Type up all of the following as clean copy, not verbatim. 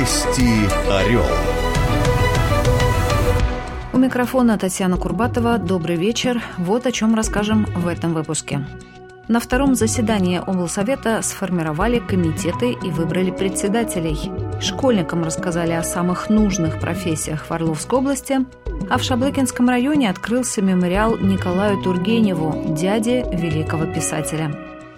Вести Орел. У микрофона Татьяна Курбатова. Добрый вечер. Вот о чем расскажем в этом выпуске. На втором заседании облсовета сформировали комитеты и выбрали председателей. Школьникам рассказали о самых нужных профессиях в Орловской области, а в Шаблыкинском районе открылся мемориал Николаю Тургеневу, дяде великого писателя.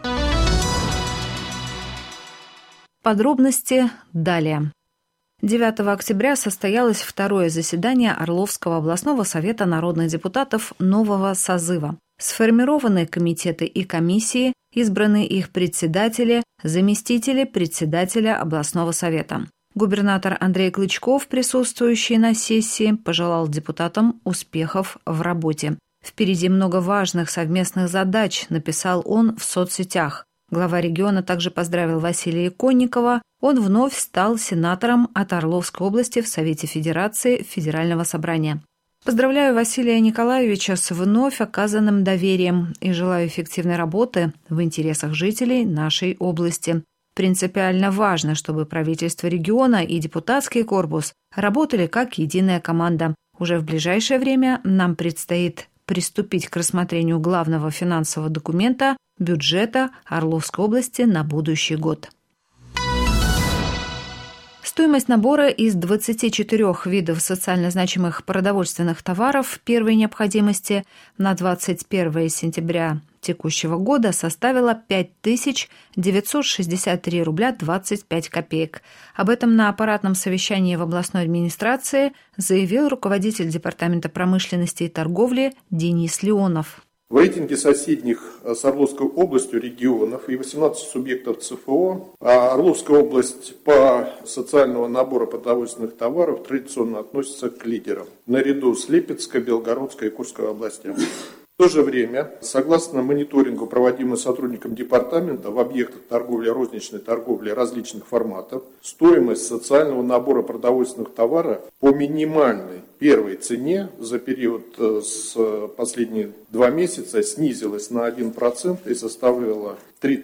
Подробности далее. 9 октября состоялось второе заседание Орловского областного совета народных депутатов нового созыва. Сформированы комитеты и комиссии, избраны их председатели, заместители председателя областного совета. Губернатор Андрей Клычков, присутствующий на сессии, пожелал депутатам успехов в работе. «Впереди много важных совместных задач», написал он в соцсетях. Глава региона также поздравил Василия Иконникова. Он вновь стал сенатором от Орловской области в Совете Федерации Федерального собрания. Поздравляю Василия Николаевича с вновь оказанным доверием и желаю эффективной работы в интересах жителей нашей области. Принципиально важно, чтобы правительство региона и депутатский корпус работали как единая команда. Уже в ближайшее время нам предстоит приступить к рассмотрению главного финансового документа – бюджета Орловской области на будущий год. Стоимость набора из 24 видов социально значимых продовольственных товаров первой необходимости на 21 сентября текущего года составила 5963 рубля 25 копеек. Об этом на аппаратном совещании в областной администрации заявил руководитель Департамента промышленности и торговли Денис Леонов. В рейтинге соседних с Орловской областью регионов и 18 субъектов ЦФО Орловская область по социальному набору продовольственных товаров традиционно относится к лидерам, наряду с Липецкой, Белгородской и Курской областями. В то же время, согласно мониторингу, проводимому сотрудникам департамента в объектах торговли, розничной торговли различных форматов, стоимость социального набора продовольственных товаров по минимальной первой цене за период с последние 2 месяца снизилась на 1% и составила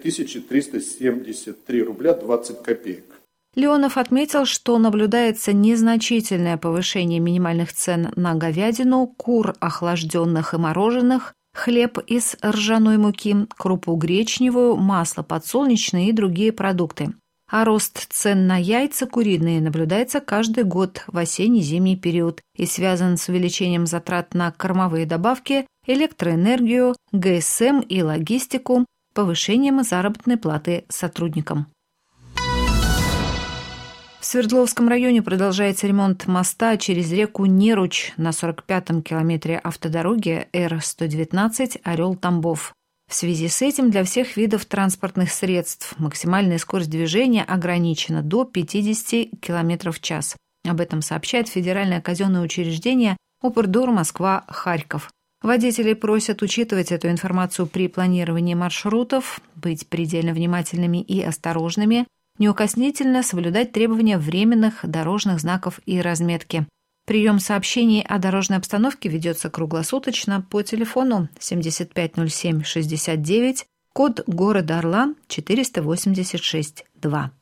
3373 рубля 20 копеек. Леонов отметил, что наблюдается незначительное повышение минимальных цен на говядину, кур охлажденных и мороженых, хлеб из ржаной муки, крупу гречневую, масло подсолнечное и другие продукты. А рост цен на яйца куриные наблюдается каждый год в осенне-зимний период и связан с увеличением затрат на кормовые добавки, электроэнергию, ГСМ и логистику, повышением заработной платы сотрудникам. В Свердловском районе продолжается ремонт моста через реку Неруч на 45-м километре автодороги Р-119 Орел-Тамбов. В связи с этим для всех видов транспортных средств максимальная скорость движения ограничена до 50 км в час. Об этом сообщает Федеральное казенное учреждение Упрдор Москва-Харьков. Водителей просят учитывать эту информацию при планировании маршрутов, быть предельно внимательными и осторожными, неукоснительно соблюдать требования временных дорожных знаков и разметки. Прием сообщений о дорожной обстановке ведется круглосуточно по телефону 7507-69, код города Орла 486-2.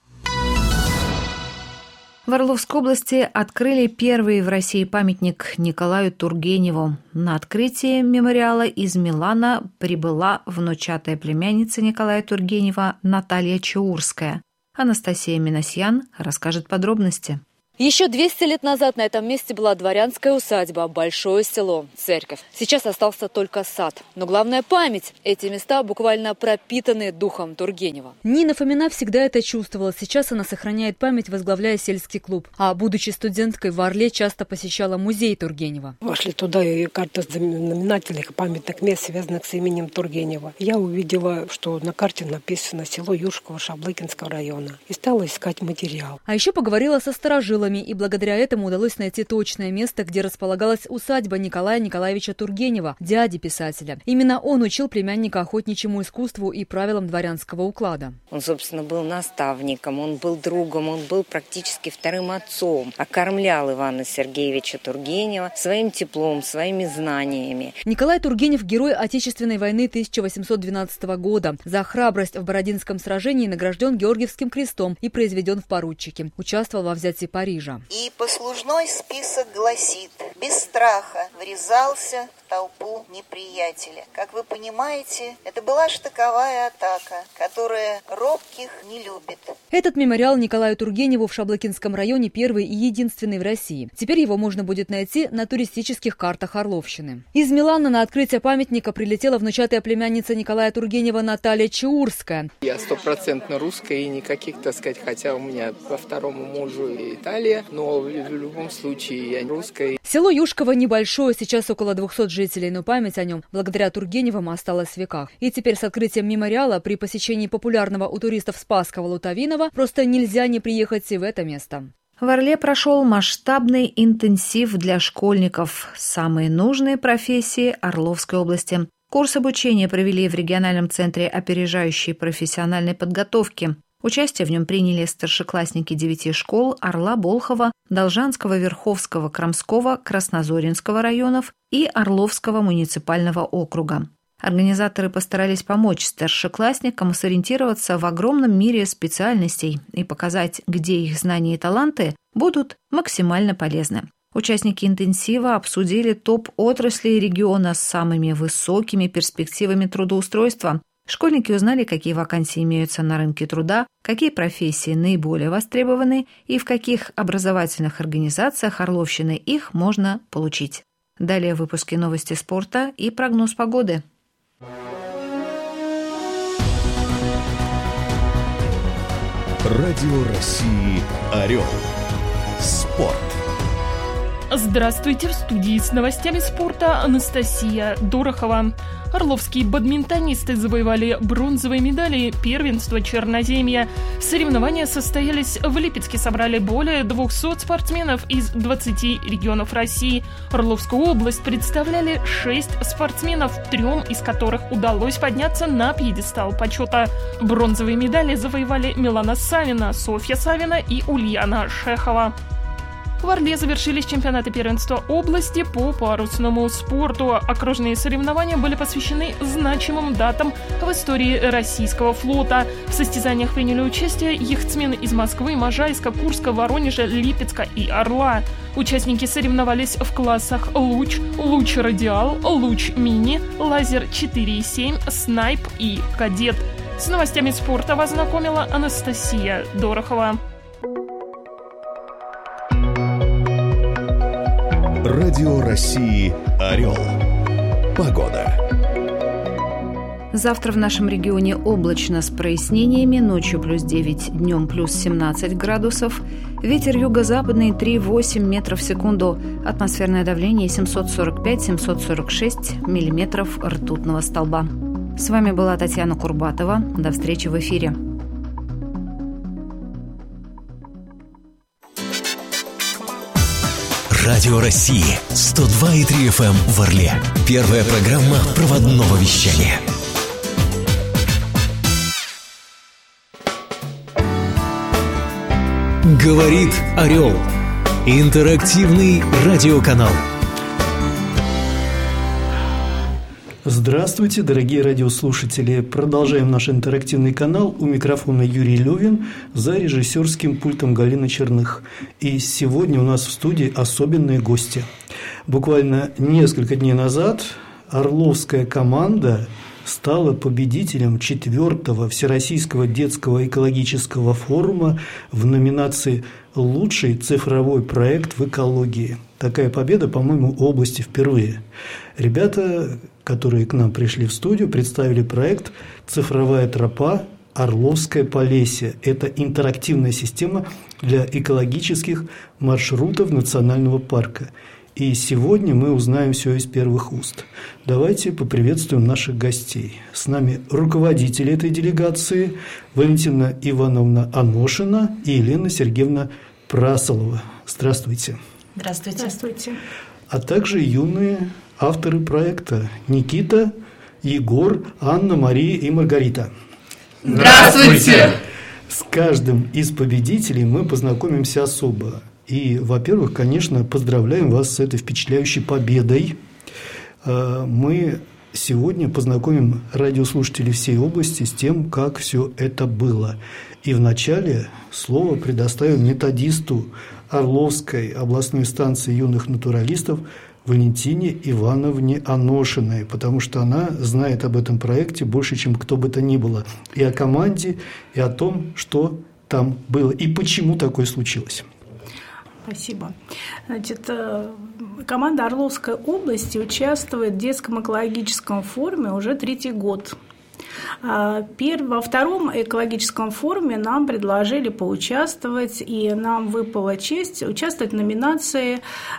В Орловской области открыли первый в России памятник Николаю Тургеневу. На открытие мемориала из Милана прибыла внучатая племянница Николая Тургенева Наталья Чаурская. Анастасия Минасьян расскажет подробности. Еще 200 лет назад на этом месте была дворянская усадьба, большое село, церковь. Сейчас остался только сад. Но главная память. Эти места буквально пропитаны духом Тургенева. Нина Фомина всегда это чувствовала. Сейчас она сохраняет память, возглавляя сельский клуб. А будучи студенткой в Орле, часто посещала музей Тургенева. Вошли туда и карта знаменательных памятных мест, связанных с именем Тургенева. Я увидела, что на карте написано село Юршково Шаблыкинского района. И стала искать материал. А еще поговорила со старожилами силами, и благодаря этому удалось найти точное место, где располагалась усадьба Николая Николаевича Тургенева, дяди писателя. Именно он учил племянника охотничьему искусству и правилам дворянского уклада. Он, собственно, был наставником, он был другом, он был практически вторым отцом. Окормлял Ивана Сергеевича Тургенева своим теплом, своими знаниями. Николай Тургенев – герой Отечественной войны 1812 года. За храбрость в Бородинском сражении награжден Георгиевским крестом и произведен в поручики. Участвовал во взятии Парижа. И послужной список гласит: без страха врезался в толпу неприятеля. Как вы понимаете, это была штыковая атака, которая робких не любит. Этот мемориал Николаю Тургеневу в Шаблыкинском районе первый и единственный в России. Теперь его можно будет найти на туристических картах Орловщины. Из Милана на открытие памятника прилетела внучатая племянница Николая Тургенева Наталья Чаурская. Я 100% русская и никаких, так сказать, хотя у меня по второму мужу Италия, но в любом случае я русская. Село Юшково небольшое, сейчас около 200 жителей, но память о нем благодаря Тургеневым осталась в веках. И теперь с открытием мемориала при посещении популярного у туристов Спасского Лутовинова просто нельзя не приехать и в это место. В Орле прошел масштабный интенсив для школьников. Самые нужные профессии Орловской области. Курс обучения провели в региональном центре опережающей профессиональной подготовки. Участие в нем приняли старшеклассники 9 школ Орла, Болхова, Должанского, Верховского, Крамского, Краснозоринского районов и Орловского муниципального округа. Организаторы постарались помочь старшеклассникам сориентироваться в огромном мире специальностей и показать, где их знания и таланты будут максимально полезны. Участники интенсива обсудили топ-отрасли региона с самыми высокими перспективами трудоустройства. Школьники узнали, какие вакансии имеются на рынке труда, какие профессии наиболее востребованы и в каких образовательных организациях Орловщины их можно получить. Далее в выпуске новости спорта и прогноз погоды. Радио России «Орел». Спорт. Здравствуйте, в студии с новостями спорта Анастасия Дорохова. Орловские бадминтонисты завоевали бронзовые медали первенства Черноземья. Соревнования состоялись в Липецке, собрали более 200 спортсменов из 20 регионов России. Орловскую область представляли 6 спортсменов, 3 из которых удалось подняться на пьедестал почета. Бронзовые медали завоевали Милана Савина, Софья Савина и Ульяна Шехова. В Орле завершились чемпионаты первенства области по парусному спорту. Окружные соревнования были посвящены значимым датам в истории российского флота. В состязаниях приняли участие яхтсмены из Москвы, Можайска, Курска, Воронежа, Липецка и Орла. Участники соревновались в классах луч, луч-радиал, луч-мини, лазер 4,7, снайп и кадет. С новостями спорта вас знакомила Анастасия Дорохова. Радио России «Орел». Погода. Завтра в нашем регионе облачно с прояснениями, ночью плюс 9, днем плюс 17 градусов. Ветер юго-западный 3,8 метров в секунду. Атмосферное давление 745-746 миллиметров ртутного столба. С вами была Татьяна Курбатова. До встречи в эфире. Радио России 102,3 FM в Орле. Первая программа проводного вещания. Говорит Орел. Интерактивный радиоканал. Здравствуйте, дорогие радиослушатели. Продолжаем наш интерактивный канал. У микрофона Юрий Левин, за режиссерским пультом Галина Черных. И сегодня у нас в студии особенные гости. Буквально несколько дней назад орловская команда стала победителем 4-го Всероссийского детского экологического форума в номинации «Лучший цифровой проект в экологии». Такая победа, по-моему, в области впервые. Ребята, которые к нам пришли в студию, представили проект «Цифровая тропа. Орловское Полесье». Это интерактивная система для экологических маршрутов национального парка. И сегодня мы узнаем все из первых уст. Давайте поприветствуем наших гостей. С нами руководители этой делегации Валентина Ивановна Аношина и Елена Сергеевна Прасолова. Здравствуйте. Здравствуйте. Здравствуйте. А также юные авторы проекта Никита, Егор, Анна, Мария и Маргарита. Здравствуйте! С каждым из победителей мы познакомимся особо. И, во-первых, конечно, поздравляем вас с этой впечатляющей победой. Мы сегодня познакомим радиослушателей всей области с тем, как все это было. И вначале слово предоставим методисту Орловской областной станции юных натуралистов Валентине Ивановне Аношиной, потому что она знает об этом проекте больше, чем кто бы то ни было. И о команде, и о том, что там было, и почему такое случилось. Спасибо. Значит, команда Орловской области участвует в детском экологическом форуме уже 3-й год. Во втором экологическом форуме нам предложили поучаствовать, и нам выпала честь участвовать в номинации.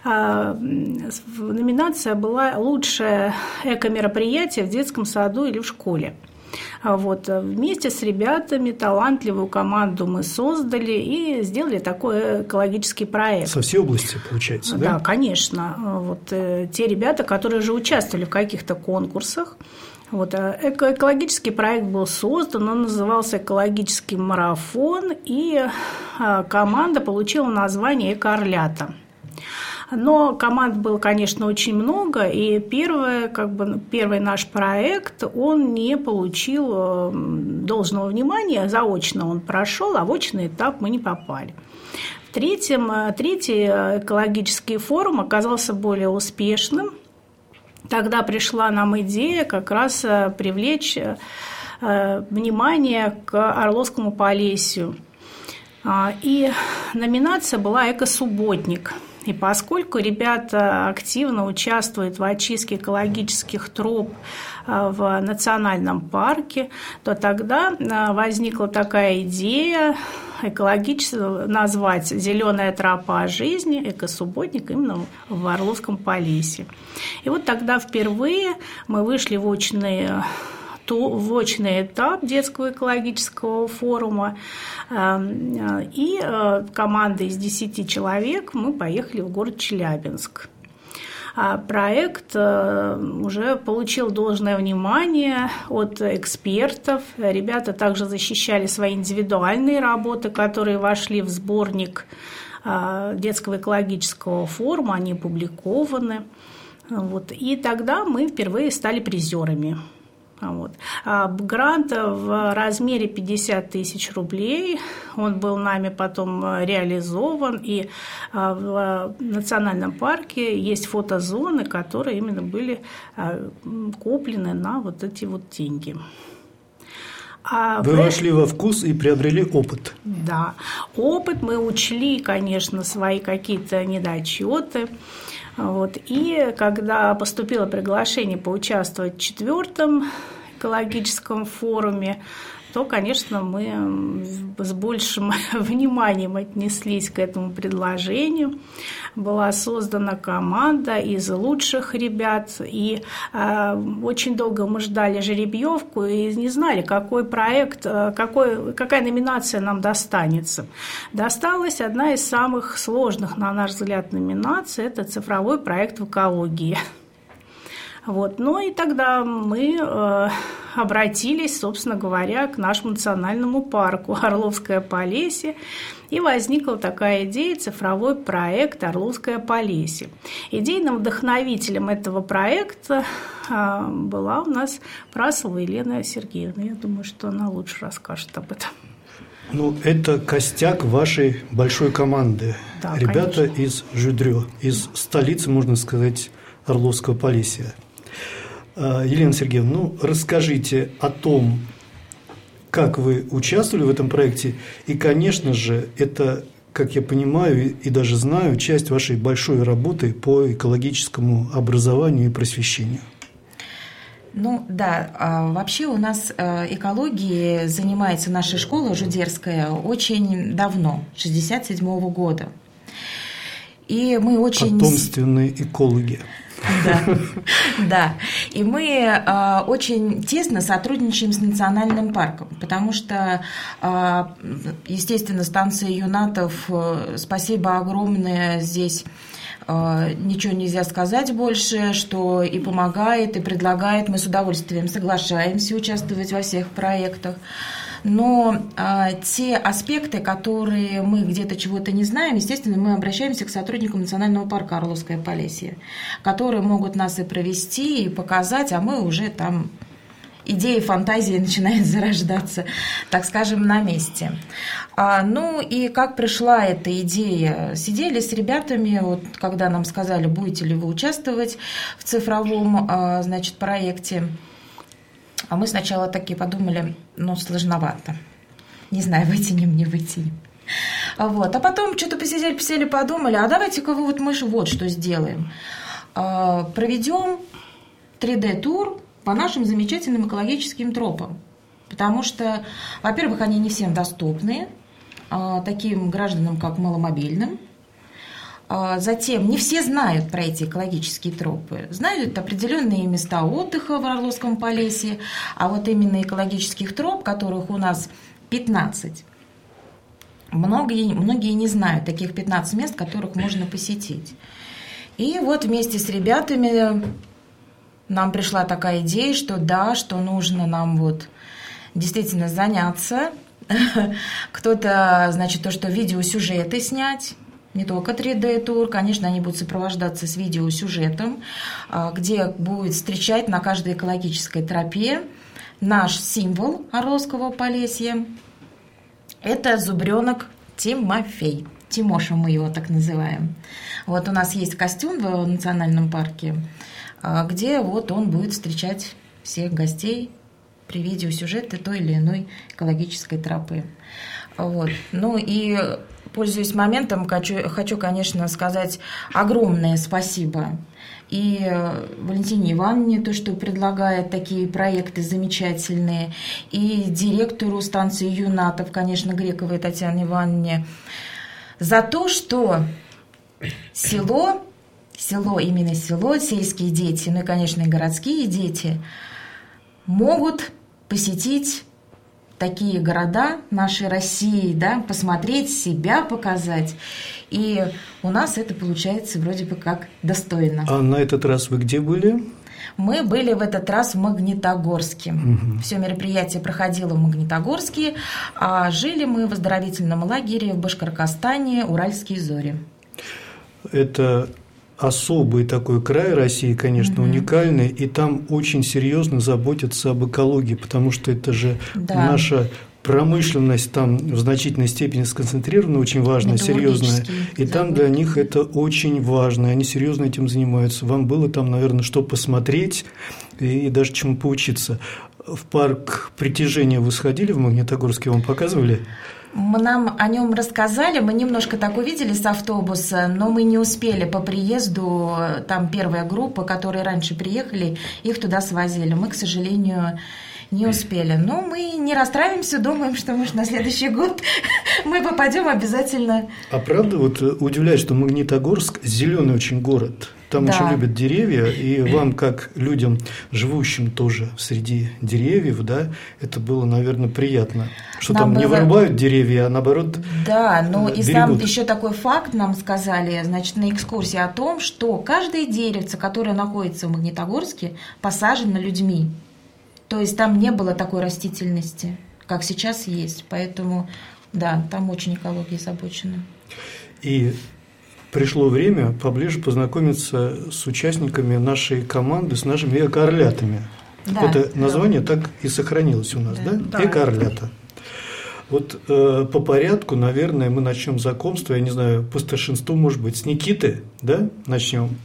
Номинация была «Лучшее экомероприятие в детском саду или в школе». Вот. Вместе с ребятами талантливую команду мы создали и сделали такой экологический проект. Со всей области, получается, да? Да, конечно. Вот, те ребята, которые уже участвовали в каких-то конкурсах. Вот, экологический проект был создан, он назывался «Экологический марафон», и команда получила название «Эко-Орлята». Но команд было, конечно, очень много, и первый наш проект, он не получил должного внимания, заочно он прошел, а в очный этап мы не попали. Третий экологический форум оказался более успешным. Тогда пришла нам идея как раз привлечь внимание к Орловскому Полесью. И номинация была «Эко-субботник». И поскольку ребята активно участвуют в очистке экологических троп в национальном парке, то тогда возникла такая идея назвать «Зеленая тропа жизни», «Эко-субботник» именно в Орловском Полесье. И вот тогда впервые мы вышли в очный этап детского экологического форума, и командой из 10 человек мы поехали в город Челябинск. Проект уже получил должное внимание от экспертов. Ребята также защищали свои индивидуальные работы, которые вошли в сборник детского экологического форума, они опубликованы. Вот. И тогда мы впервые стали призерами. Вот. Грант в размере 50 тысяч рублей, он был нами потом реализован, и в национальном парке есть фотозоны, которые именно были куплены на вот эти вот деньги. Вы вошли во вкус и приобрели опыт. Да, опыт, мы учли, конечно, свои какие-то недочеты. Вот. И когда поступило приглашение поучаствовать в 4-м экологическом форуме, то, конечно, мы с большим вниманием отнеслись к этому предложению. Была создана команда из лучших ребят, и очень долго мы ждали жеребьевку и не знали, какой проект, какая номинация нам достанется. Досталась одна из самых сложных, на наш взгляд, номинаций – это цифровой проект в экологии. Вот. Ну и тогда мы обратились, собственно говоря, к нашему национальному парку Орловское Полесье, и возникла такая идея – цифровой проект «Орловское Полесье». Идейным вдохновителем этого проекта была у нас Прасолова Елена Сергеевна. Я думаю, что она лучше расскажет об этом. Ну, это костяк вашей большой команды. Да, ребята конечно. Из Жюдрё, из столицы, можно сказать, Орловского Полесья. Елена Сергеевна, ну, расскажите о том, как вы участвовали в этом проекте. И, конечно же, это, как я понимаю и даже знаю, часть вашей большой работы по экологическому образованию и просвещению. Ну да, вообще у нас экологией занимается наша школа Жудерская очень давно, 1967 года. И мы очень... Потомственные экологи. Да. И мы очень тесно сотрудничаем с национальным парком, потому что, естественно, станция Юнатов, спасибо огромное здесь. Ничего нельзя сказать больше, что и помогает, и предлагает. Мы с удовольствием соглашаемся участвовать во всех проектах. Но те аспекты, которые мы где-то чего-то не знаем, естественно, мы обращаемся к сотрудникам Национального парка Орловское Полесье, которые могут нас и провести, и показать, а мы уже там... Идея фантазии начинает зарождаться, так скажем, на месте. Ну и как пришла эта идея? Сидели с ребятами, вот, когда нам сказали, будете ли вы участвовать в цифровом, значит, проекте. А мы сначала такие подумали, сложновато. Не знаю, вытянем, не вытянем. Вот. А потом что-то посидели, подумали, а давайте-ка вот мы вот что сделаем. Проведем 3D-тур по нашим замечательным экологическим тропам. Потому что, во-первых, они не всем доступны, таким гражданам, как маломобильным. Затем, не все знают про эти экологические тропы. Знают определенные места отдыха в Орловском Полесье, а вот именно экологических троп, которых у нас 15, многие не знают таких 15 мест, которых можно посетить. И вот вместе с ребятами... Нам пришла такая идея, что да, что нужно нам вот действительно заняться. Кто-то, значит, то, что видеосюжеты снять, не только 3D-тур, конечно, они будут сопровождаться с видеосюжетом, где будет встречать на каждой экологической тропе наш символ Орловского Полесья. Это зубренок Тимофей. Тимоша мы его так называем. Вот у нас есть костюм в национальном парке, где вот он будет встречать всех гостей при видеосюжете той или иной экологической тропы. Вот. Ну и, пользуясь моментом, хочу, конечно, сказать огромное спасибо и Валентине Ивановне, то, что предлагает такие проекты замечательные, и директору станции Юнатов, конечно, Грековой Татьяне Ивановне, за то, что село, сельские дети, ну и, конечно, и городские дети могут посетить такие города нашей России, да, посмотреть себя, показать. И у нас это получается вроде бы как достойно. А на этот раз вы где были? Мы были в этот раз в Магнитогорске. Все мероприятие проходило в Магнитогорске, а жили мы в оздоровительном лагере в Башкортостане, Уральские зори. Это особый такой край России, конечно, уникальный, и там очень серьезно заботятся об экологии, потому что это же наша промышленность там в значительной степени сконцентрирована, очень важная, серьезная, и там для них это очень важно, и они серьезно этим занимаются. Вам было там, наверное, что посмотреть и даже чему поучиться. В парк Притяжения вы сходили в Магнитогорске, вам показывали? Нам о нем рассказали, мы немножко так увидели с автобуса, но мы не успели по приезду, там первая группа, которые раньше приехали, их туда свозили. Мы, к сожалению, не успели. Но мы не расстраиваемся, думаем, что, может, на следующий год мы попадем обязательно. А правда, вот удивляет, что Магнитогорск зеленый очень город. Там очень любят деревья, и вам, как людям, живущим тоже среди деревьев, да, это было, наверное, приятно. Что нам там не вырубают деревья, а наоборот да, ну берегут. И сам еще такой факт нам сказали, значит, на экскурсии о том, что каждое деревце, которое находится в Магнитогорске, посажено людьми. То есть там не было такой растительности, как сейчас есть. Поэтому, да, там очень экология озабочена. И пришло время поближе познакомиться с участниками нашей команды, с нашими эко-орлятами. Да, это название так и сохранилось у нас, да? Эко-орлята. Вот по порядку, наверное, мы начнем знакомство, я не знаю, по старшинству, может быть, с Никиты, да, начнем.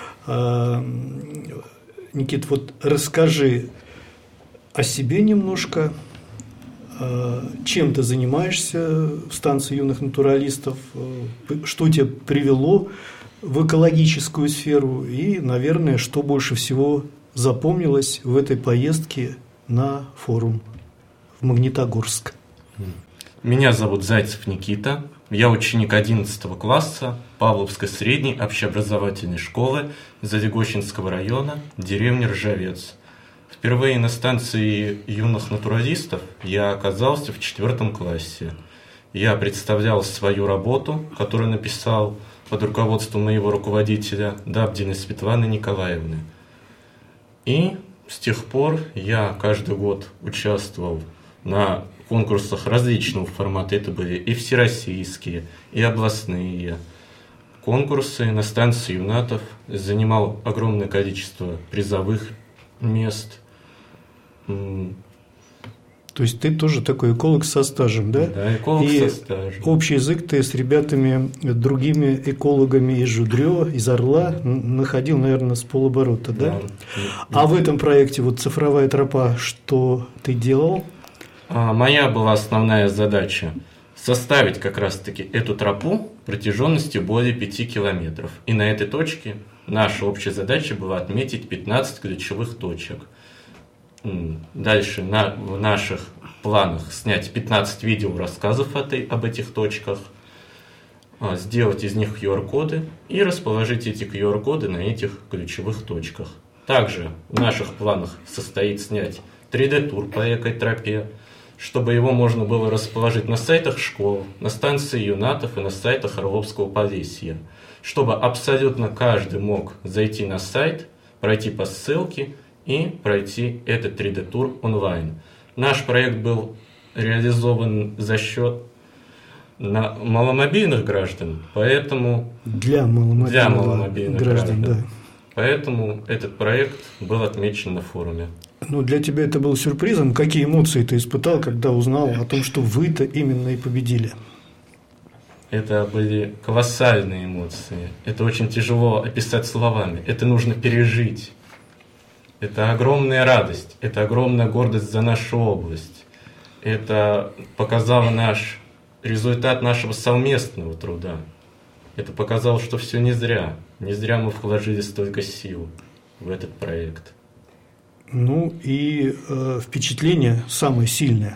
Никит, вот расскажи о себе немножко, чем ты занимаешься в станции юных натуралистов, что тебя привело в экологическую сферу и, наверное, что больше всего запомнилось в этой поездке на форум в Магнитогорск. Меня зовут Зайцев Никита, Я ученик 11 класса Павловской средней общеобразовательной школы Задегощинского района, деревни Ржавец. Впервые на станции юных натуралистов я оказался в 4 классе. Я представлял свою работу, которую написал под руководством моего руководителя Дабдиной Светланы Николаевны. И с тех пор я каждый год участвовал на конкурсах различного формата. Это были и всероссийские, и областные конкурсы на станции юнатов. Занимал огромное количество призовых мест. То есть ты тоже такой эколог со стажем, да? Да, эколог со стажем. Общий язык ты с ребятами, другими экологами из Жудрё, из Орла находил, наверное, с полоборота, да? А в этом проекте вот «Цифровая тропа» что ты делал? Моя была основная задача составить как раз-таки эту тропу протяженностью более 5 километров. И на этой точке наша общая задача была отметить 15 ключевых точек. Дальше в наших планах снять 15 видеорассказов об этих точках, сделать из них QR-коды и расположить эти QR-коды на этих ключевых точках. Также в наших планах состоит снять 3D-тур по этой тропе, чтобы его можно было расположить на сайтах школ, на станции юнатов и на сайтах Орловского Полесья, чтобы абсолютно каждый мог зайти на сайт, пройти по ссылке и пройти этот 3D-тур онлайн. Наш проект был реализован за счет маломобильных граждан, поэтому... Для маломобильных граждан, да. Поэтому этот проект был отмечен на форуме. Ну, для тебя это был сюрпризом. Какие эмоции ты испытал, когда узнал о том, что вы-то именно и победили? Это были колоссальные эмоции. Это очень тяжело описать словами. Это нужно пережить. Это огромная радость, это огромная гордость за нашу область. Это показало результат нашего совместного труда. Это показало, что все не зря. Не зря мы вложили столько сил в этот проект. Ну и впечатление самое сильное.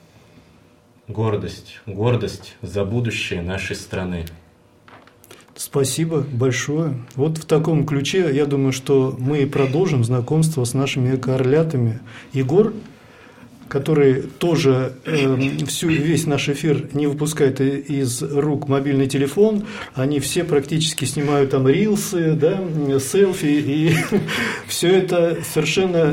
Гордость за будущее нашей страны. Спасибо большое. Вот в таком ключе, я думаю, что мы продолжим знакомство с нашими эко-орлятами. Егор, который тоже весь наш эфир не выпускает из рук мобильный телефон, они все практически снимают там рилсы, да, селфи, и все это совершенно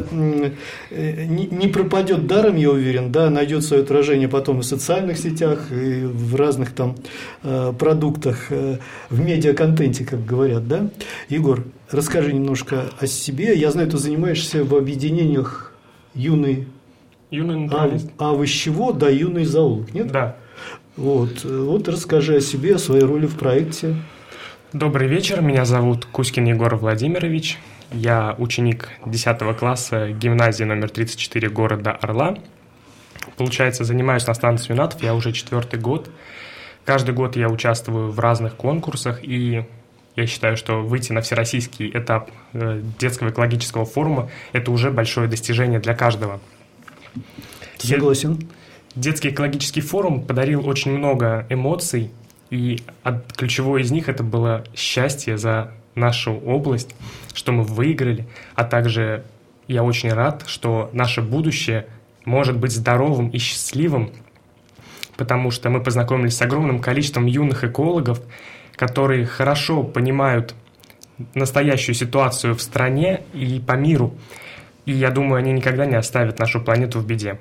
не пропадет даром, я уверен, да, найдет свое отражение потом и в социальных сетях, и в разных там продуктах, в медиаконтенте, как говорят, да. Егор, расскажи немножко о себе. Я знаю, ты занимаешься в объединениях юный натуралист. Овощево, да, юный зоолог, нет? Да. Вот расскажи о себе, о своей роли в проекте. Добрый вечер, меня зовут Кузькин Егор Владимирович. Я ученик 10 класса гимназии номер 34 города Орла. Получается, занимаюсь на станции юнатов я уже 4-й год. Каждый год я участвую в разных конкурсах, и я считаю, что выйти на всероссийский этап детского экологического форума – это уже большое достижение для каждого. Согласен. Детский экологический форум подарил очень много эмоций, и ключевое из них это было счастье за нашу область, что мы выиграли, а также я очень рад, что наше будущее может быть здоровым и счастливым, потому что мы познакомились с огромным количеством юных экологов, которые хорошо понимают настоящую ситуацию в стране и по миру. И я думаю, они никогда не оставят нашу планету в беде.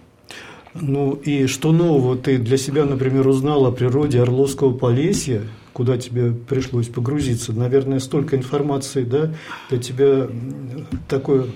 Ну и что нового ты для себя, например, узнал о природе Орловского Полесья, куда тебе пришлось погрузиться? Наверное, столько информации, да, для тебя такое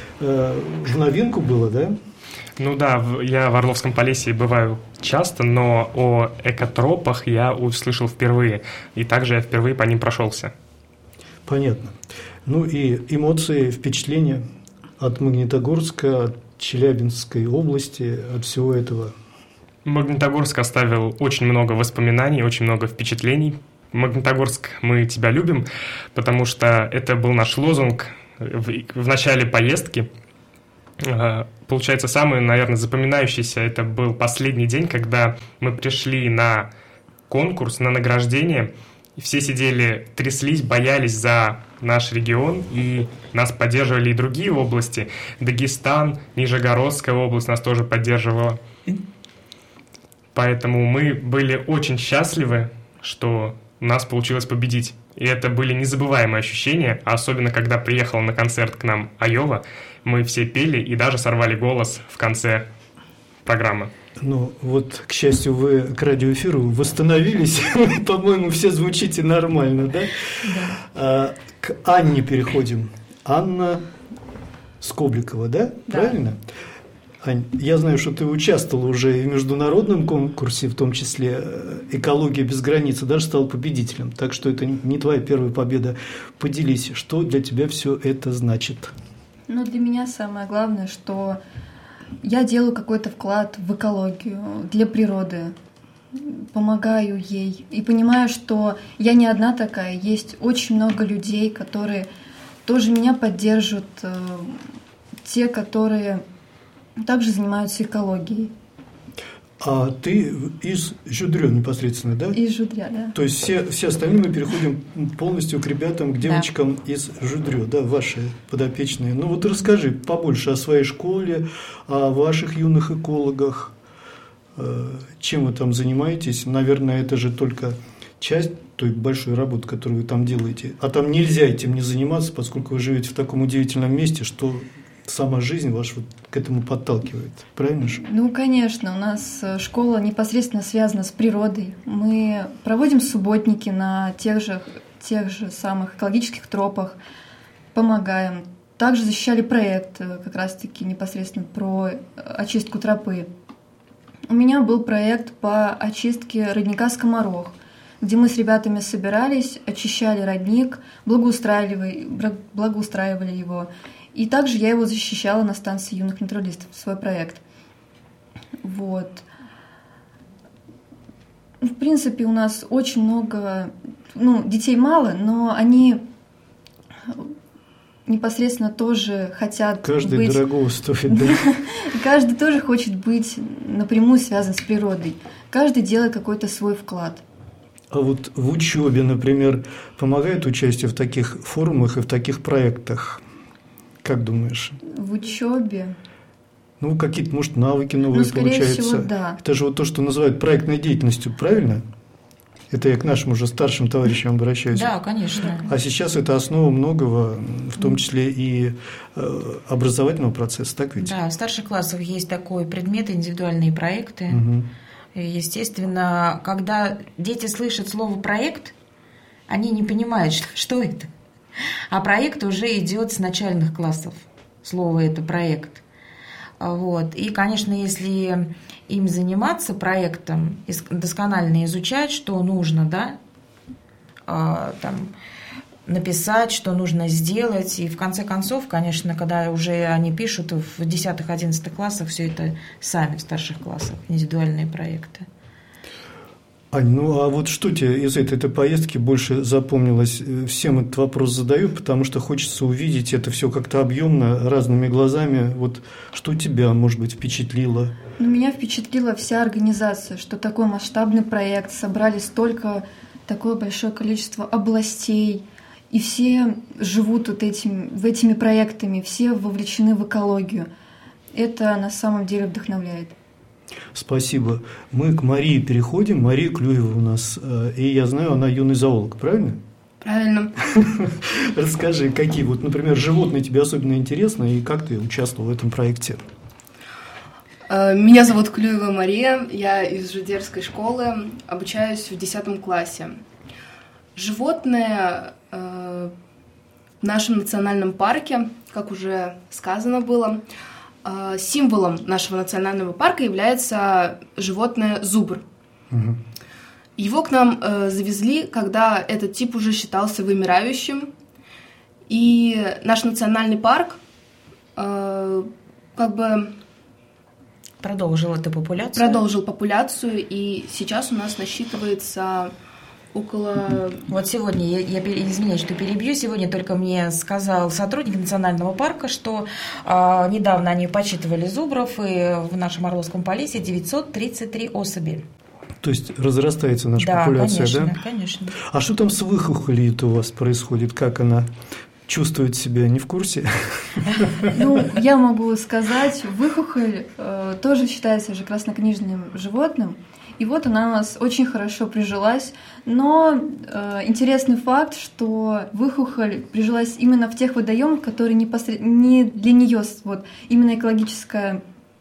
в новинку было, да? Ну да, я в Орловском Полесье бываю часто, но о экотропах я услышал впервые, и также я впервые по ним прошелся. Понятно. Ну и эмоции, впечатления от Магнитогорска, от Челябинской области, от всего этого? Магнитогорск оставил очень много воспоминаний, очень много впечатлений. Магнитогорск, мы тебя любим, потому что это был наш лозунг в начале поездки. Получается, самый, наверное, запоминающийся, это был последний день, когда мы пришли на конкурс на награждение. И все сидели, тряслись, боялись за наш регион, и нас поддерживали и другие области. Дагестан, Нижегородская область нас тоже поддерживала. Поэтому мы были очень счастливы, что у нас получилось победить. И это были незабываемые ощущения, особенно когда приехала на концерт к нам Айова. Мы все пели и даже сорвали голос в конце программы. Ну, вот, к счастью, вы к радиоэфиру восстановились. По-моему, все звучите нормально, да? Да. К Анне переходим. Анна Скобликова, да? Правильно? Ань, я знаю, что ты участвовала уже и в международном конкурсе, в том числе «Экология без границ», и даже стала победителем. Так что это не твоя первая победа. Поделись, что для тебя все это значит? Ну, для меня самое главное, что я делаю какой-то вклад в экологию, для природы, помогаю ей. И понимаю, что я не одна такая, есть очень много людей, которые тоже меня поддерживают, те, которые также занимаются экологией. А ты из Жудрё непосредственно, да? Из Жудря, да. То есть все остальные мы переходим полностью к ребятам, к девочкам из Жудрё, да, ваши подопечные. Ну вот расскажи побольше о своей школе, о ваших юных экологах, чем вы там занимаетесь. Наверное, это же только часть той большой работы, которую вы там делаете. А там нельзя этим не заниматься, поскольку вы живете в таком удивительном месте, что сама жизнь ваша вот к этому подталкивает. Правильно же? Ну, конечно. У нас школа непосредственно связана с природой. Мы проводим субботники на тех же самых экологических тропах, помогаем. Также защищали проект как раз-таки непосредственно про очистку тропы. У меня был проект по очистке родника «Скоморох», где мы с ребятами собирались, очищали родник, благоустраивали его. И также я его защищала на станции юных натуралистов, свой проект. Вот. В принципе, у нас очень много, детей мало, но они непосредственно тоже хотят Каждый быть... дорогого стоит, да? Каждый тоже хочет быть напрямую связан с природой. Каждый делает какой-то свой вклад. А вот в учебе, например, помогает участие в таких форумах и в таких проектах? Как думаешь? В учебе? Ну, какие-то, может, навыки новые получаются. Всего, да. Это же вот то, что называют проектной деятельностью, правильно? Это я к нашим уже старшим товарищам обращаюсь. Да, конечно. А сейчас это основа многого, в том числе и образовательного процесса, так ведь? Да, в старших классах есть такой предмет индивидуальные проекты. Угу. Естественно, когда дети слышат слово «проект», они не понимают, что это. А проект уже идет с начальных классов. Слово это проект. Вот. И, конечно, если им заниматься проектом, досконально изучать, что нужно, да, там, написать, что нужно сделать. И в конце концов, конечно, когда уже они пишут в 10-11 классах, все это сами в старших классах, индивидуальные проекты. Ань, ну а вот что тебе из этой поездки больше запомнилось? Всем этот вопрос задаю, потому что хочется увидеть это все как-то объемно, разными глазами. Вот что тебя, может быть, впечатлило? Меня впечатлила вся организация, что такой масштабный проект, собрали такое большое количество областей, и все живут этими проектами, все вовлечены в экологию. Это на самом деле вдохновляет. Спасибо. Мы к Марии переходим. Мария Клюева у нас. И я знаю, она юный зоолог, правильно? Правильно. Расскажи, какие, вот, например, животные тебе особенно интересны, и как ты участвовал в этом проекте? Меня зовут Клюева Мария, я из Жудерской школы, обучаюсь в 10 классе. Животные в нашем национальном парке, как уже сказано было, символом нашего национального парка является животное зубр. Угу. Его к нам завезли, когда этот тип уже считался вымирающим. И наш национальный парк продолжил эту популяцию. Продолжил популяцию, и сейчас у нас насчитывается около... Вот сегодня, я извиняюсь, что перебью, сегодня только мне сказал сотрудник национального парка, что недавно они подсчитывали зубров, и в нашем Орловском полисе 933 особи. То есть разрастается наша популяция, конечно, да? Конечно. А что там с выхухолью-то у вас происходит? Как она чувствует себя? Не в курсе? Ну, я могу сказать, выхухоль тоже считается же краснокнижным животным. И вот она у нас очень хорошо прижилась. Но интересный факт, что выхухоль прижилась именно в тех водоемах, которые не для нее, вот именно экологическая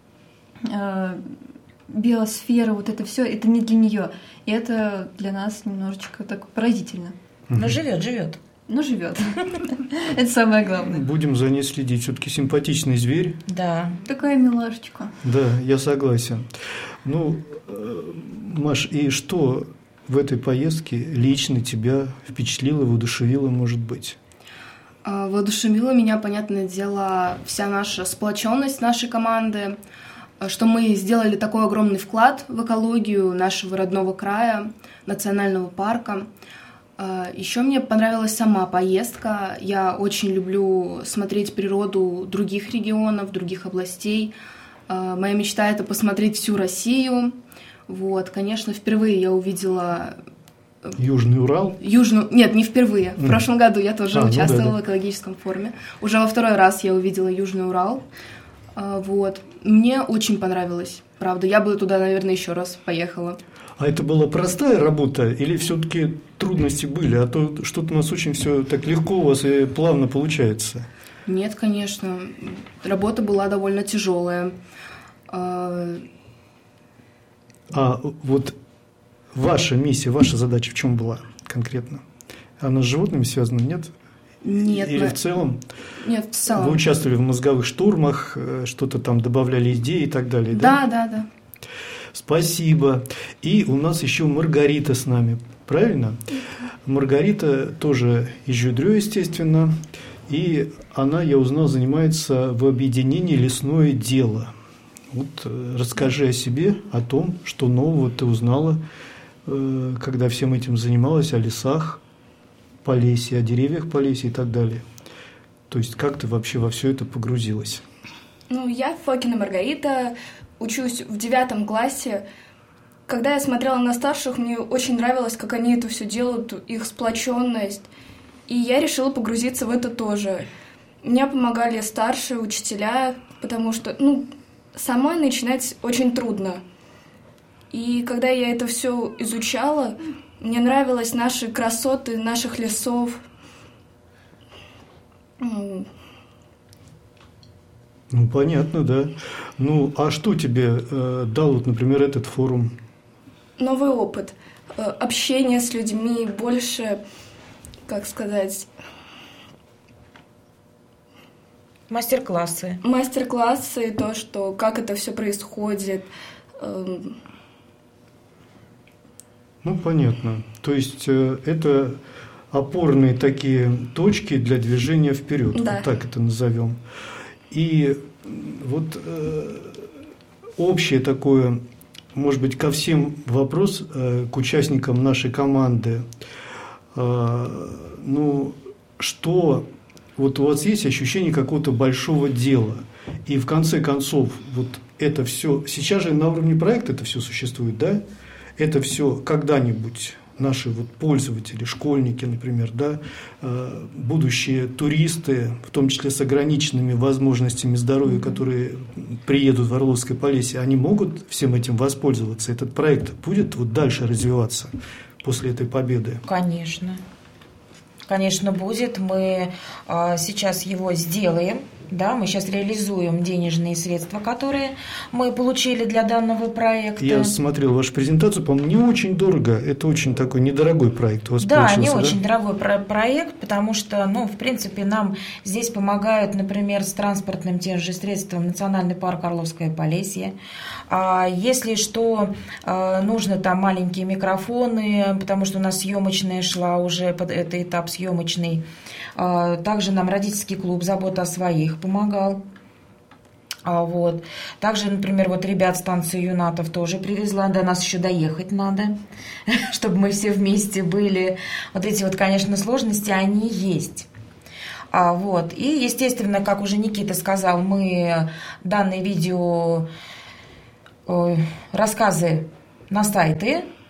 биосфера, вот это все, это не для нее. И это для нас немножечко так поразительно. Но живет. Ну, живет. Это самое главное. Будем за ней следить. Все-таки симпатичный зверь. Да. Такая милашечка. Да, я согласен. Ну, Маш, и что в этой поездке лично тебя впечатлило, воодушевило, может быть? Воодушевила меня, понятное дело, вся наша сплоченность нашей команды, что мы сделали такой огромный вклад в экологию нашего родного края, национального парка. Еще мне понравилась сама поездка. Я очень люблю смотреть природу других регионов, других областей. Моя мечта — это посмотреть всю Россию. Вот, конечно, впервые я увидела... Южный Урал? Нет, не впервые. В прошлом году я тоже участвовала в экологическом форуме. Уже во второй раз я увидела Южный Урал. Вот. Мне очень понравилось. Правда, я бы туда, наверное, еще раз поехала. А это была простая работа или все-таки трудности были? А то что-то у нас очень все так легко у вас и плавно получается. Нет, конечно. Работа была довольно тяжелая. А вот ваша миссия, ваша задача в чем была конкретно? Она с животными связана, нет? Нет. Или в целом? Нет, в целом. Вы участвовали в мозговых штурмах, что-то там добавляли идеи и так далее, да? Да. Спасибо. И у нас еще Маргарита с нами, правильно? Маргарита тоже из Жюдрё, естественно, и она, я узнал, занимается в объединении «Лесное дело». Вот расскажи о себе, о том, что нового ты узнала, когда всем этим занималась, о лесах Полесья, о деревьях Полесья и так далее. То есть как ты вообще во все это погрузилась? Ну, я Фокина Маргарита, учусь в 9 классе. Когда я смотрела на старших, мне очень нравилось, как они это все делают, их сплоченность. И я решила погрузиться в это тоже. Мне помогали старшие учителя, потому что, самой начинать очень трудно. И когда я это все изучала, мне нравились наши красоты наших лесов. Понятно, да. А что тебе дал, вот, например, этот форум? Новый опыт. Общение с людьми, больше, как сказать... Мастер-классы. Мастер-классы, то, что, как это все происходит. Понятно. То есть это опорные такие точки для движения вперед, да. Вот так это назовем. И вот общее такое, может быть, ко всем вопрос, к участникам нашей команды. Что вот у вас есть ощущение какого-то большого дела, и в конце концов вот это все, сейчас же на уровне проекта это все существует, да? Это все когда-нибудь наши вот пользователи, школьники, например, да, будущие туристы, в том числе с ограниченными возможностями здоровья, которые приедут в Орловское Полесье, они могут всем этим воспользоваться? Этот проект будет вот дальше развиваться после этой победы? Конечно. Конечно, будет. Мы сейчас его сделаем. Да, мы сейчас реализуем денежные средства, которые мы получили для данного проекта. Я смотрел вашу презентацию, по-моему, не очень дорого. Это очень такой недорогой проект у вас получился. Да, не очень дорогой проект, потому что, в принципе, нам здесь помогают, например, с транспортным тем же средством Национальный парк Орловское Полесье. Если что, нужно там маленькие микрофоны, потому что у нас съемочная шла уже, это этап съемочный. Также нам родительский клуб «Забота о своих» помогал. Вот. Также, например, вот ребят станции юнатов тоже привезла. До нас еще доехать надо, чтобы мы все вместе были. Вот эти вот, конечно, сложности, они есть. Вот. И, естественно, как уже Никита сказал, мы данные видео, рассказы на сайты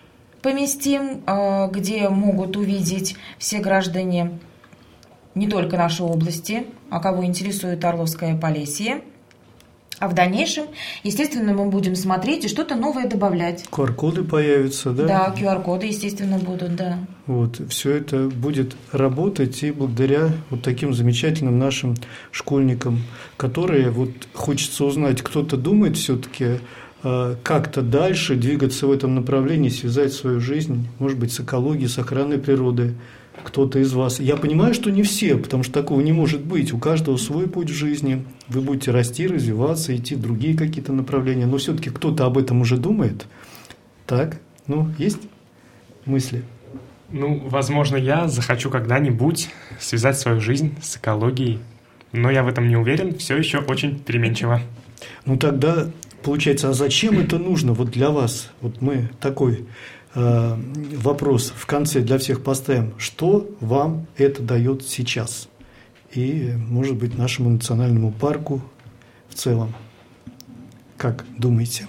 поместим, где могут увидеть все граждане не только нашей области, а кого интересует Орловское Полесье. А в дальнейшем, естественно, мы будем смотреть и что-то новое добавлять. QR-коды появятся, да? Да, QR-коды, естественно, будут, да. Вот, все это будет работать и благодаря вот таким замечательным нашим школьникам, которые, вот хочется узнать, кто-то думает все-таки как-то дальше двигаться в этом направлении, связать свою жизнь, может быть, с экологией, с охраной природы. Кто-то из вас. Я понимаю, что не все, потому что такого не может быть. У каждого свой путь в жизни. Вы будете расти, развиваться, идти в другие какие-то направления. Но все-таки кто-то об этом уже думает. Так, есть мысли? Возможно, я захочу когда-нибудь связать свою жизнь с экологией. Но я в этом не уверен, все еще очень переменчиво. Тогда, получается, а зачем это нужно вот для вас? Вот мы такой вопрос в конце для всех поставим. Что вам это дает сейчас? И, может быть, нашему национальному парку в целом. Как думаете?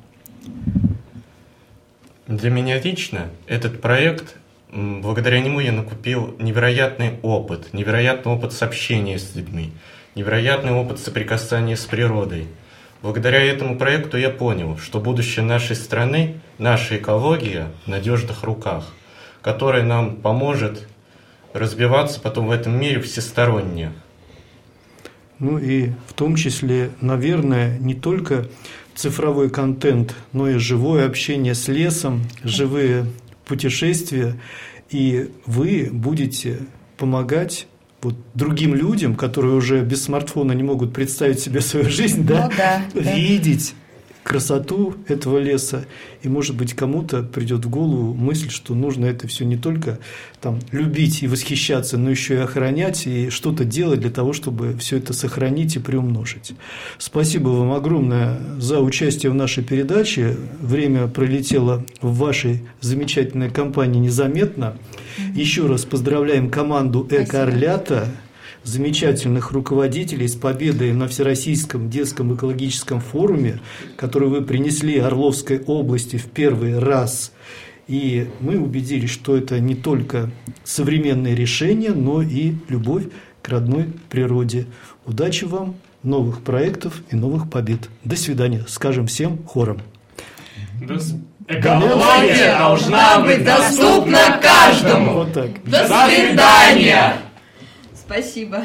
Для меня лично этот проект, благодаря нему я накопил невероятный опыт с общения с людьми, невероятный опыт соприкасания с природой. Благодаря этому проекту я понял, что будущее нашей страны, наша экология в надежных руках, которая нам поможет развиваться потом в этом мире всесторонне. И в том числе, наверное, не только цифровой контент, но и живое общение с лесом, живые путешествия. И вы будете помогать другим людям, которые уже без смартфона не могут представить себе свою жизнь, видеть красоту этого леса. И, может быть, кому-то придет в голову мысль, что нужно это все не только любить и восхищаться, но еще и охранять, и что-то делать для того, чтобы все это сохранить и приумножить. Спасибо вам огромное за участие в нашей передаче. Время пролетело в вашей замечательной компании незаметно. Еще раз поздравляем команду «Эко-Орлята», замечательных руководителей с победой на Всероссийском детском экологическом форуме, который вы принесли Орловской области в первый раз. И мы убедились, что это не только современные решения, но и любовь к родной природе. Удачи вам, новых проектов и новых побед. До свидания. Скажем всем хором. Экология должна быть доступна каждому. Вот так. До свидания. Спасибо.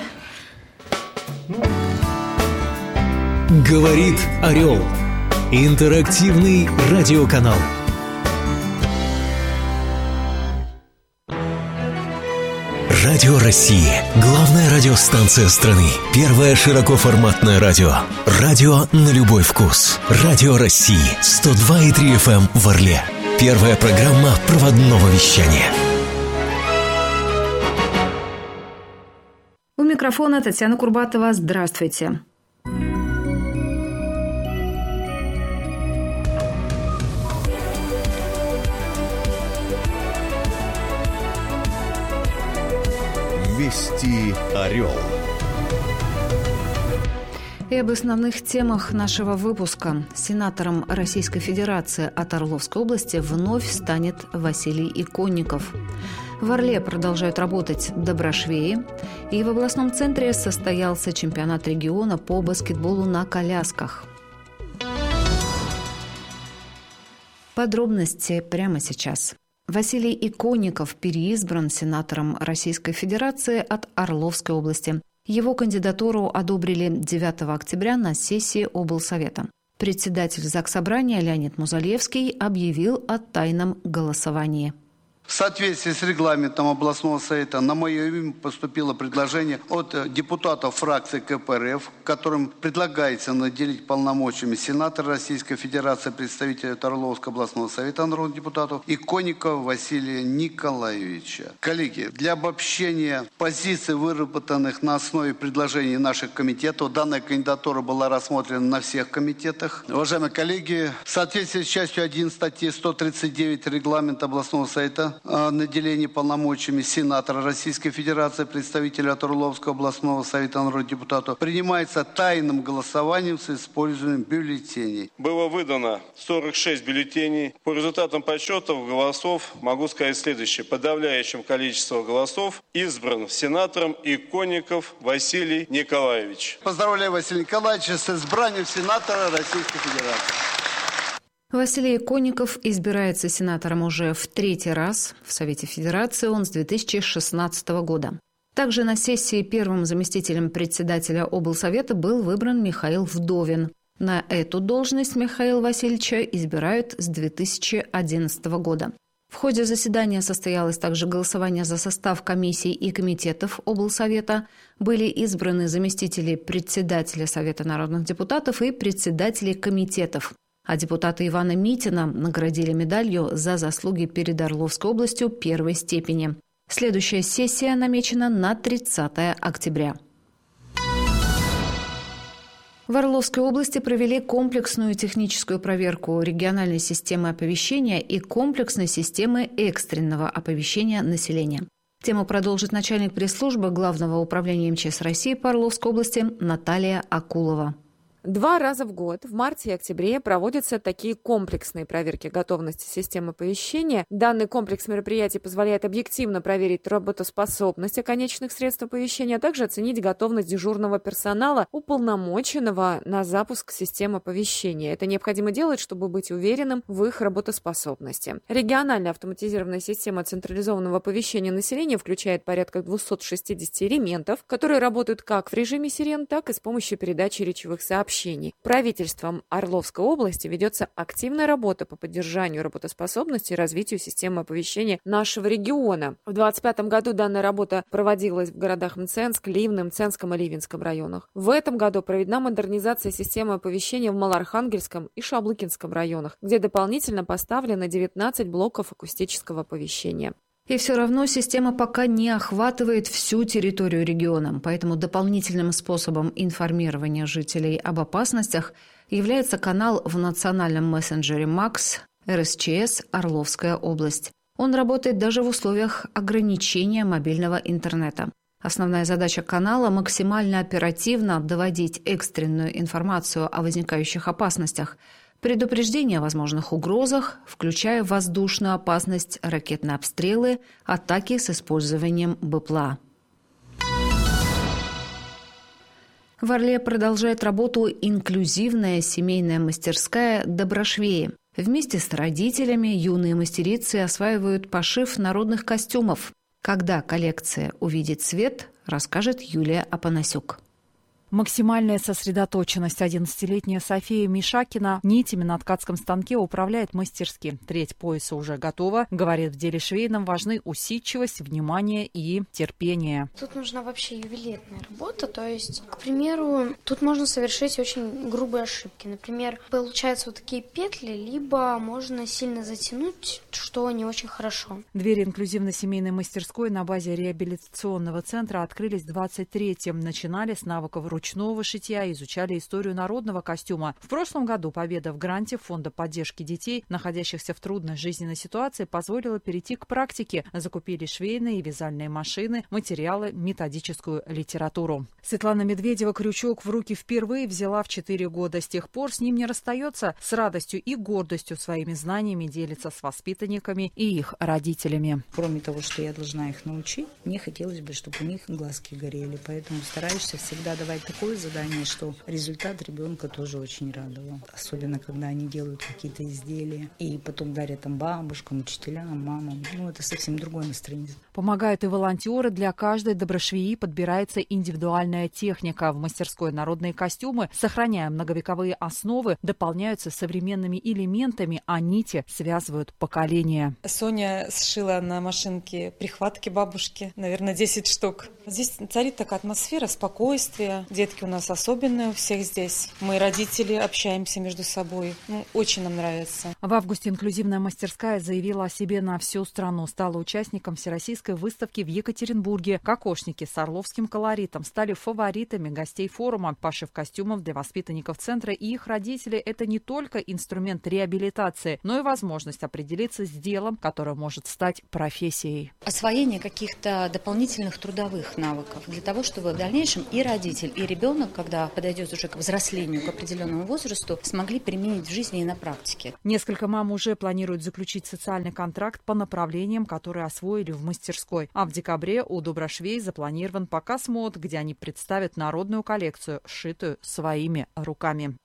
Говорит Орел. Интерактивный радиоканал. Радио России. Главная радиостанция страны. Первое широкоформатное радио. Радио на любой вкус. Радио России. 102,3 FM в Орле. Первая программа проводного вещания. У микрофона Татьяна Курбатова. Здравствуйте. Вести Орел. И об основных темах нашего выпуска. Сенатором Российской Федерации от Орловской области вновь станет Василий Иконников. В Орле продолжают работать доброшвеи. И в областном центре состоялся чемпионат региона по баскетболу на колясках. Подробности прямо сейчас. Василий Иконников переизбран сенатором Российской Федерации от Орловской области. Его кандидатуру одобрили 9 октября на сессии облсовета. Председатель Заксобрания Леонид Музалевский объявил о тайном голосовании. В соответствии с регламентом областного совета на мое имя поступило предложение от депутатов фракции КПРФ, которым предлагается наделить полномочиями сенатора Российской Федерации, представителя Орловского областного совета народных депутатов Иконникова Василия Николаевича. Коллеги, для обобщения позиций, выработанных на основе предложений наших комитетов, данная кандидатура была рассмотрена на всех комитетах. Уважаемые коллеги, в соответствии с частью 1 статьи 139 регламента областного совета наделения полномочиями сенатора Российской Федерации, представителя от Орловского областного совета народных депутатов, принимается тайным голосованием с использованием бюллетеней. Было выдано 46 бюллетеней. По результатам подсчетов голосов могу сказать следующее. Подавляющим количеством голосов избран сенатором Иконников Василий Николаевич. Поздравляю Василия Николаевича с избранием сенатора Российской Федерации. Василий Иконников избирается сенатором уже в 3-й раз. В Совете Федерации он с 2016 года. Также на сессии первым заместителем председателя облсовета был выбран Михаил Вдовин. На эту должность Михаила Васильевича избирают с 2011 года. В ходе заседания состоялось также голосование за состав комиссий и комитетов облсовета. Были избраны заместители председателя Совета народных депутатов и председатели комитетов. А депутата Ивана Митина наградили медалью за заслуги перед Орловской областью 1-й степени. Следующая сессия намечена на 30 октября. В Орловской области провели комплексную техническую проверку региональной системы оповещения и комплексной системы экстренного оповещения населения. Тему продолжит начальник пресс-службы Главного управления МЧС России по Орловской области Наталья Акулова. 2 раза в год, в марте и октябре, проводятся такие комплексные проверки готовности системы оповещения. Данный комплекс мероприятий позволяет объективно проверить работоспособность оконечных средств оповещения, а также оценить готовность дежурного персонала, уполномоченного на запуск системы оповещения. Это необходимо делать, чтобы быть уверенным в их работоспособности. Региональная автоматизированная система централизованного оповещения населения включает порядка 260 элементов, которые работают как в режиме сирен, так и с помощью передачи речевых сообщений. Правительством Орловской области ведется активная работа по поддержанию работоспособности и развитию системы оповещения нашего региона. В 2025 году данная работа проводилась в городах Мценск, Ливны, Мценском и Ливенском районах. В этом году проведена модернизация системы оповещения в Малоархангельском и Шаблыкинском районах, где дополнительно поставлено 19 блоков акустического оповещения. И все равно система пока не охватывает всю территорию региона, поэтому дополнительным способом информирования жителей об опасностях является канал в национальном мессенджере МАКС РСЧС «Орловская область». Он работает даже в условиях ограничения мобильного интернета. Основная задача канала – максимально оперативно доводить экстренную информацию о возникающих опасностях, предупреждение о возможных угрозах, включая воздушную опасность, ракетные обстрелы, атаки с использованием БПЛА. В Орле продолжает работу инклюзивная семейная мастерская «Доброшвеи». Вместе с родителями юные мастерицы осваивают пошив народных костюмов. Когда коллекция увидит свет, расскажет Юлия Апанасюк. Максимальная сосредоточенность. 11-летняя София Мишакина нитями на ткацком станке управляет мастерски. Треть пояса уже готова. Говорит, в деле швейном важны усидчивость, внимание и терпение. Тут нужна вообще ювелирная работа. То есть, к примеру, тут можно совершить очень грубые ошибки. Например, получаются вот такие петли, либо можно сильно затянуть, что не очень хорошо. Двери инклюзивно-семейной мастерской на базе реабилитационного центра открылись в 23-м. Начинали с навыков ручного шитья, изучали историю народного костюма. В прошлом году победа в гранте Фонда поддержки детей, находящихся в трудной жизненной ситуации, позволила перейти к практике. Закупили швейные и вязальные машины, материалы, методическую литературу. Светлана Медведева крючок в руки впервые взяла в 4 года. С тех пор с ним не расстается. С радостью и гордостью своими знаниями делится с воспитанниками и их родителями. Кроме того, что я должна их научить, мне хотелось бы, чтобы у них глазки горели. Поэтому стараешься всегда давать такое задание, что результат ребенка тоже очень радовал. Особенно, когда они делают какие-то изделия и потом дарят там бабушкам, учителям, мамам. Это совсем другое настроение. Помогают и волонтеры. Для каждой доброшвеи подбирается индивидуальная техника. В мастерской народные костюмы, сохраняя многовековые основы, дополняются современными элементами, а нити связывают поколения. Соня сшила на машинке прихватки бабушки, наверное, 10 штук. Здесь царит такая атмосфера спокойствия. Детки у нас особенные, у всех здесь. Мы, родители, общаемся между собой. Очень нам нравится. В августе инклюзивная мастерская заявила о себе на всю страну. Стала участником Всероссийской выставки в Екатеринбурге. Кокошники с орловским колоритом стали фаворитами гостей форума. Пошив костюмов для воспитанников центра и их родителей – это не только инструмент реабилитации, но и возможность определиться с делом, которое может стать профессией. Освоение каких-то дополнительных трудовых навыков для того, чтобы в дальнейшем и родитель, и ребенок, когда подойдет уже к взрослению, к определенному возрасту, смогли применить в жизни и на практике. Несколько мам уже планируют заключить социальный контракт по направлениям, которые освоили в мастерской. А в декабре у Доброшвей запланирован показ мод, где они представят народную коллекцию, сшитую своими руками.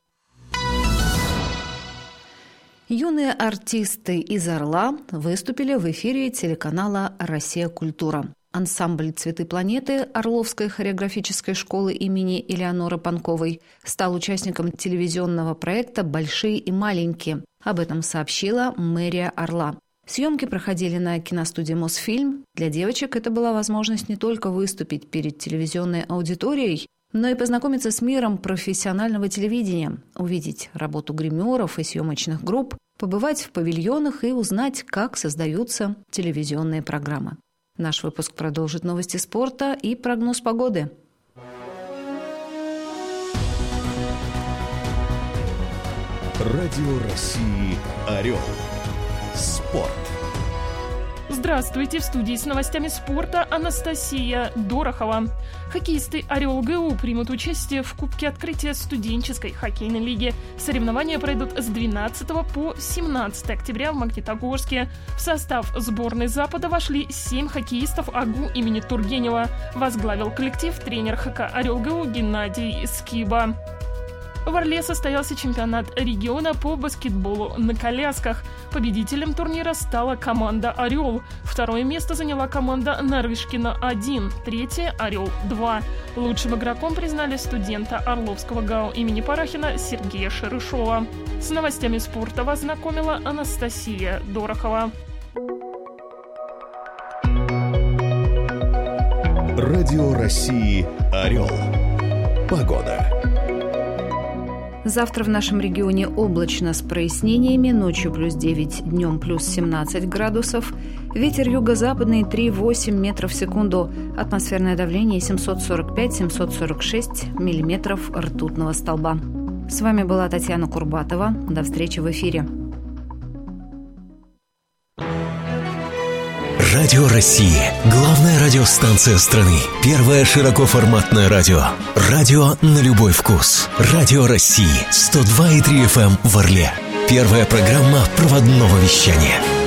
Юные артисты из Орла выступили в эфире телеканала «Россия. Культура». Ансамбль «Цветы планеты» Орловской хореографической школы имени Элеоноры Панковой стал участником телевизионного проекта «Большие и маленькие». Об этом сообщила мэрия Орла. Съемки проходили на киностудии «Мосфильм». Для девочек это была возможность не только выступить перед телевизионной аудиторией, но и познакомиться с миром профессионального телевидения, увидеть работу гримеров и съемочных групп, побывать в павильонах и узнать, как создаются телевизионные программы. Наш выпуск продолжит новости спорта и прогноз погоды. Радио России «Орел». Спорт. Здравствуйте! В студии с новостями спорта Анастасия Дорохова. Хоккеисты «Орел ГУ» примут участие в Кубке открытия студенческой хоккейной лиги. Соревнования пройдут с 12 по 17 октября в Магнитогорске. В состав сборной Запада вошли 7 хоккеистов АГУ имени Тургенева. Возглавил коллектив тренер ХК «Орел ГУ» Геннадий Скиба. В Орле состоялся чемпионат региона по баскетболу на колясках. Победителем турнира стала команда «Орел». Второе место заняла команда «Нарышкина-1», третье – «Орел-2». Лучшим игроком признали студента Орловского ГАУ имени Парахина Сергея Шерышова. С новостями спорта вас знакомила Анастасия Дорохова. Радио России «Орел». Погода. Завтра в нашем регионе облачно с прояснениями, ночью плюс 9, днем плюс 17 градусов. Ветер юго-западный 3,8 метров в секунду. Атмосферное давление 745-746 миллиметров ртутного столба. С вами была Татьяна Курбатова. До встречи в эфире. Радио России. Главная радиостанция страны. Первое широкоформатное радио. Радио на любой вкус. Радио России. 102,3 FM в Орле. Первая программа проводного вещания.